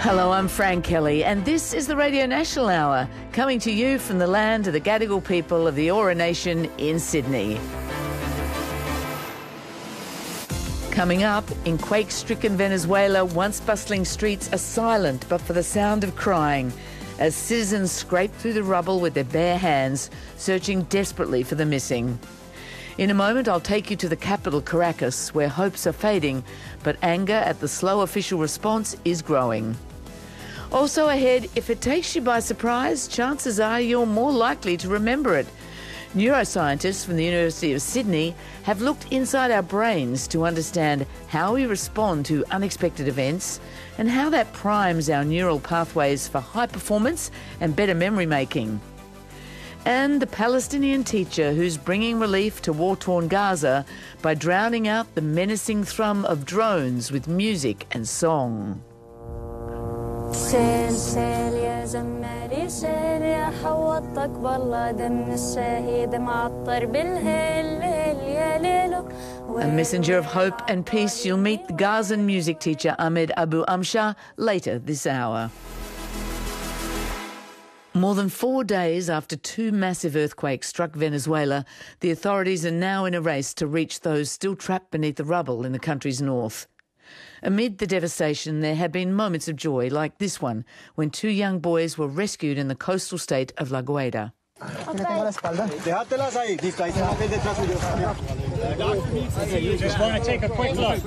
Hello, I'm Fran Kelly, and this is the Radio National Hour, coming to you from the land of the Gadigal people of the Eora Nation in Sydney. Coming up, in quake-stricken Venezuela, once bustling streets are silent but for the sound of crying as citizens scrape through the rubble with their bare hands, searching desperately for the missing. In a moment, I'll take you to the capital, Caracas, where hopes are fading, but anger at the slow official response is growing. Also ahead, if it takes you by surprise, chances are you're more likely to remember it. Neuroscientists from the University of Sydney have looked inside our brains to understand how we respond to unexpected events and how that primes our neural pathways for high performance and better memory making. And the Palestinian teacher who's bringing relief to war-torn Gaza by drowning out the menacing thrum of drones with music and song. سيل سيل يا زماري سيل يا حوضتك بالله دم الشهيد معطر بالهيل يا ليلو. A messenger of hope and peace, you'll meet the Gazan music teacher Ahmed Abu Amshar later this hour. More than 4 days after 2 massive earthquakes struck Venezuela, the authorities are now in a race to reach those still trapped beneath the rubble in the country's north. Amid the devastation, there have been moments of joy like this one, when 2 young boys were rescued in the coastal state of La Guaira. Just want to take a quick look.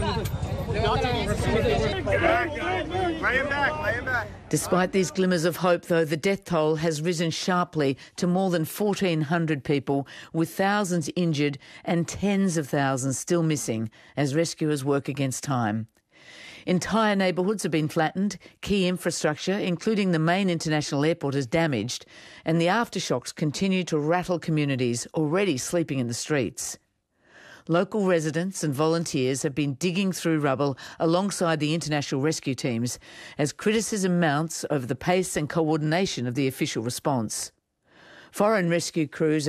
Despite these glimmers of hope, though, the death toll has risen sharply to more than 1,400 people, with thousands injured and tens of thousands still missing as rescuers work against time. Entire neighbourhoods have been flattened, key infrastructure, including the main international airport, is damaged, and the aftershocks continue to rattle communities already sleeping in the streets. Local residents and volunteers have been digging through rubble alongside the international rescue teams as criticism mounts over the pace and coordination of the official response. Foreign rescue crews